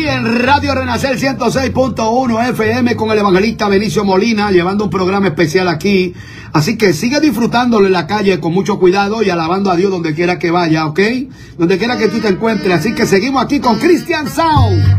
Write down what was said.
aquí en Radio Renacer 106.1 FM con el evangelista Benicio Molina, llevando un programa especial aquí. Así que sigue disfrutándolo en la calle con mucho cuidado y alabando a Dios donde quiera que vaya, ¿ok? Donde quiera que tú te encuentres. Así que seguimos aquí con Christian Sound.